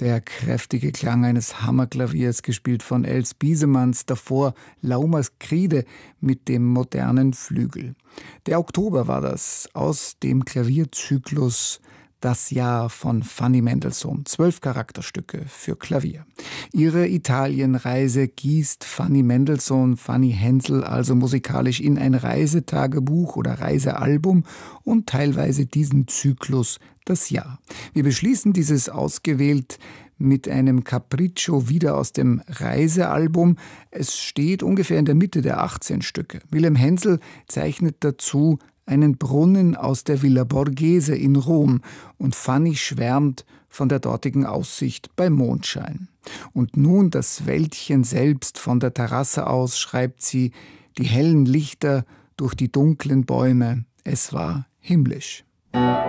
Der kräftige Klang eines Hammerklaviers, gespielt von Els Biesemanns, davor Laumers Kriede mit dem modernen Flügel. Der Oktober war das, aus dem Klavierzyklus Das Jahr von Fanny Mendelssohn. 12 Charakterstücke für Klavier. Ihre Italienreise gießt Fanny Mendelssohn, Fanny Hensel also musikalisch in ein Reisetagebuch oder Reisealbum und teilweise diesen Zyklus Das Jahr. Wir beschließen dieses ausgewählt mit einem Capriccio wieder aus dem Reisealbum. Es steht ungefähr in der Mitte der 18 Stücke. Wilhelm Hensel zeichnet dazu einen Brunnen aus der Villa Borghese in Rom und Fanny schwärmt von der dortigen Aussicht bei Mondschein. Und nun das Wäldchen selbst von der Terrasse aus, schreibt sie, die hellen Lichter durch die dunklen Bäume, es war himmlisch.